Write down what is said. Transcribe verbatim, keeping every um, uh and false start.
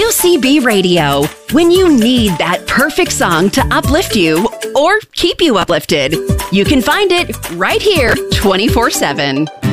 U C B Radio. When you need that perfect song to uplift you or keep you uplifted, you can find it right here twenty-four seven.